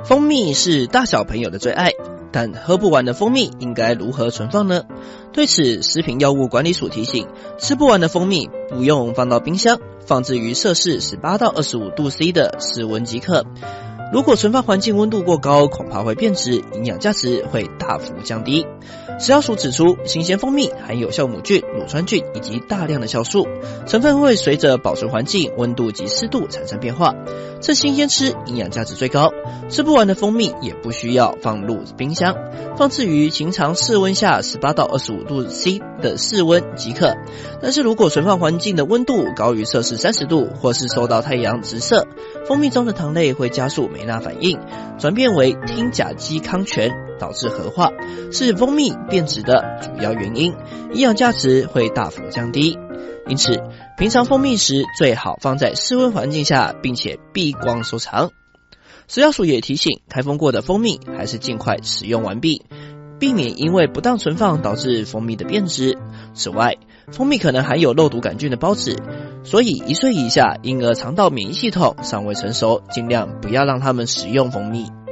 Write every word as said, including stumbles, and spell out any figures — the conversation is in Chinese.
蜂蜜是大小朋友的最爱，但喝不完的蜂蜜应该如何存放呢？对此，食品药物管理署提醒，吃不完的蜂蜜不用放到冰箱，放置于摄氏十八到二十五度 C 的室温即可。如果存放环境温度过高，恐怕会变质，营养价值会大幅降低。食药署指出，新鲜蜂蜜含有酵母菌、乳酸菌以及大量的酵素，成分会随着保存环境、温度及湿度产生变化。趁新鲜吃，营养价值最高。吃不完的蜂蜜也不需要放入冰箱，放置于平常室温下十八到二十五度 C 的室温即可。但是如果存放环境的温度高于摄氏三十度，或是受到太阳直射，蜂蜜中的糖类会加速梅纳反应，转变为烃甲基康醛，导致核化，是蜂蜜变质的主要原因，营养价值会大幅降低。因此，平常蜂蜜时最好放在室温环境下，并且避光收藏。食药署也提醒，开封过的蜂蜜还是尽快使用完毕，避免因为不当存放导致蜂蜜的变质。此外，蜂蜜可能含有肉毒杆菌的孢子，所以一岁以下婴儿肠道免疫系统尚未成熟，尽量不要让他们食用蜂蜜。